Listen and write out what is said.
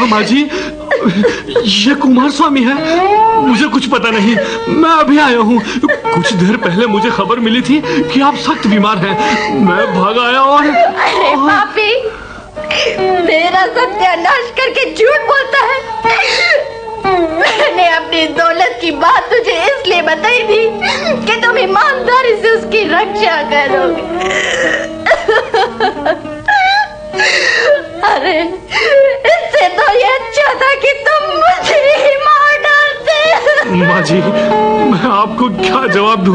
माँ जी, ये कुमार स्वामी है। मुझे कुछ पता नहीं, मैं अभी आया हूँ। कुछ देर पहले मुझे खबर मिली थी कि आप सख्त बीमार हैं। मैं भाग आया और अरे पापी, मेरा सत्यानाश करके झूठ बोलता है। मैंने अपनी दौलत की बात तुझे इसलिए बताई थी कि तुम ईमानदारी से उसकी रक्षा करोगे। अरे इससे तो ये अच्छा था कि तुम मुझे ही मार डालते। माँ जी, मैं आपको क्या जवाब दूं?